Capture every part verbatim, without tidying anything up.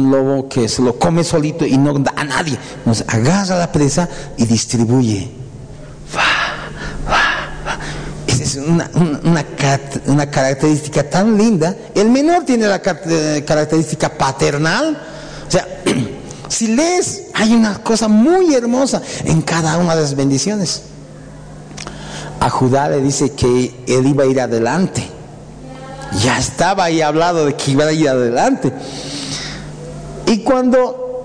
un lobo que se lo come solito y no da a nadie. Entonces agarra la presa y distribuye. Esa es una, una, una, una característica tan linda. El menor tiene la característica paternal. O sea, si lees, hay una cosa muy hermosa en cada una de las bendiciones. A Judá le dice que él iba a ir adelante. Ya estaba ahí hablado de que iba a ir adelante. Y cuando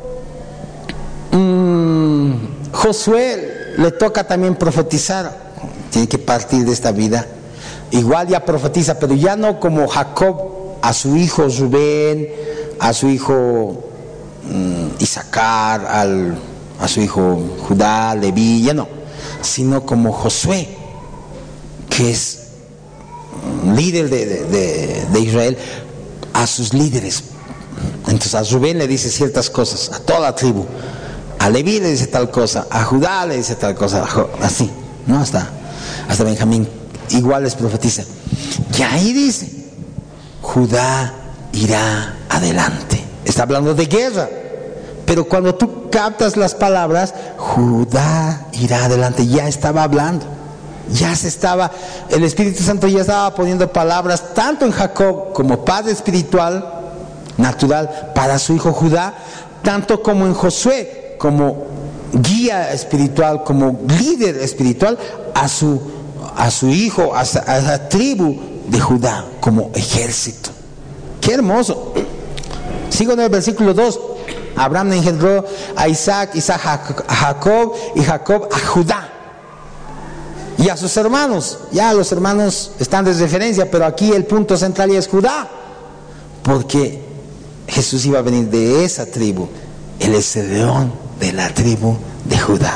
mmm, Josué le toca también profetizar, tiene que partir de esta vida, igual ya profetiza, pero ya no como Jacob a su hijo Rubén, a su hijo mmm, Isaacar, al, a su hijo Judá, Leví, ya no, sino como Josué, que es líder de, de, de, de Israel, a sus líderes. Entonces a Rubén le dice ciertas cosas, a toda la tribu, a Leví le dice tal cosa, a Judá le dice tal cosa, así, ¿no? Hasta, hasta Benjamín igual les profetiza. Y ahí dice, Judá irá adelante. Está hablando de guerra, pero cuando tú captas las palabras, Judá irá adelante, ya estaba hablando. Ya se estaba, el Espíritu Santo ya estaba poniendo palabras tanto en Jacob como padre espiritual, natural, para su hijo Judá, tanto como en Josué, como guía espiritual, como líder espiritual, a su, a su hijo, a, a la tribu de Judá, como ejército. ¡Qué hermoso! Sigo en el versículo dos. Abraham engendró a Isaac, Isaac a Jacob, y Jacob a Judá. Y a sus hermanos, ya los hermanos están de referencia, pero aquí el punto central es Judá, porque Jesús iba a venir de esa tribu. Él es el león de la tribu de Judá.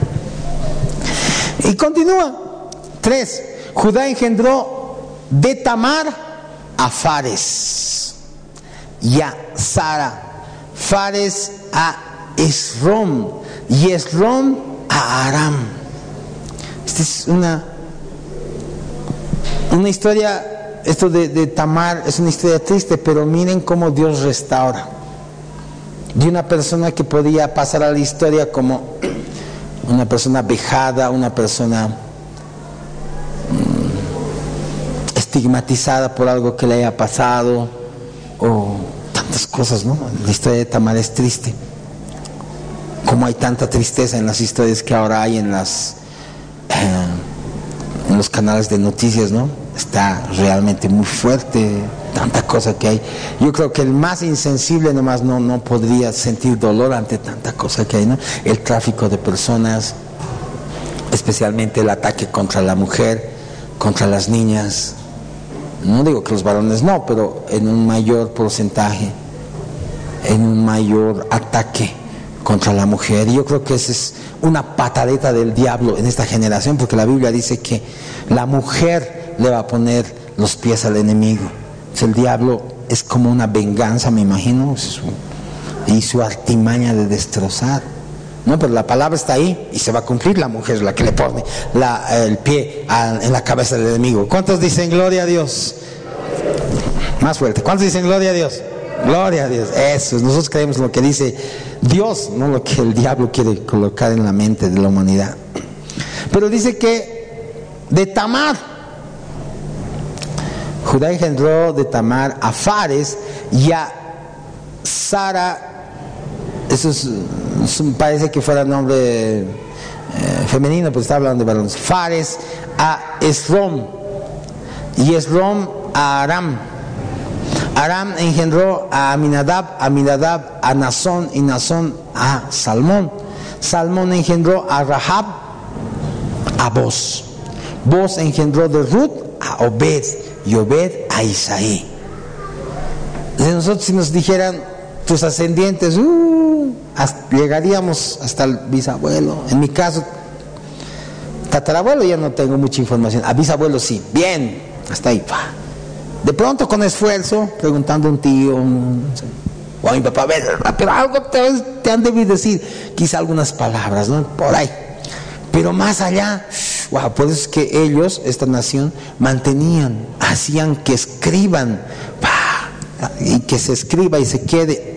Y continúa. Tres. Judá engendró de Tamar a Fares y a Sara, Fares a Esrom y Esrom a Aram. Esta es una, una historia, esto de, de Tamar es una historia triste, pero miren cómo Dios restaura. De una persona que podía pasar a la historia como una persona vejada, una persona mmm, estigmatizada por algo que le haya pasado, o tantas cosas, ¿no? La historia de Tamar es triste. Como hay tanta tristeza en las historias que ahora hay en las en los canales de noticias, ¿no? Está realmente muy fuerte, tanta cosa que hay. Yo creo que el más insensible nomás no, no podría sentir dolor ante tanta cosa que hay, ¿no? El tráfico de personas, especialmente el ataque contra la mujer, contra las niñas. No digo que los varones no, pero en un mayor porcentaje, en un mayor ataque contra la mujer. Y yo creo que esa es una patadeta del diablo en esta generación, porque la Biblia dice que la mujer le va a poner los pies al enemigo. Entonces el diablo es como una venganza, me imagino, y su artimaña de destrozar, ¿no? Pero la palabra está ahí y se va a cumplir. La mujer es la que le pone la, el pie a, en la cabeza del enemigo. ¿Cuántos dicen gloria a Dios? Más fuerte. ¿Cuántos dicen gloria a Dios? Gloria a Dios. Eso, nosotros creemos lo que dice Dios, no lo que el diablo quiere colocar en la mente de la humanidad. Pero dice que de Tamar, Judá engendró de Tamar a Fares y a Sara. Eso es, parece que fuera nombre eh, femenino, pero está hablando de varones. Fares a Esrom y Esrom a Aram. Aram engendró a Aminadab, Aminadab a Nazón y Nazón a Salmón. Salmón engendró a Rahab, a Boz. Boz engendró de Ruth a Obed y Obed a Isaí. De nosotros, si nos dijeran tus ascendientes, uh, hasta, llegaríamos hasta el bisabuelo. En mi caso, tatarabuelo ya no tengo mucha información. A bisabuelo sí, bien, hasta ahí. De pronto con esfuerzo, preguntando a un tío, un, o a mi papá, a ver, pero algo te, te han debido decir, quizá algunas palabras, ¿no? Por ahí. Pero más allá, wow, por eso es que ellos, esta nación, mantenían, hacían que escriban, bah, y que se escriba y se quede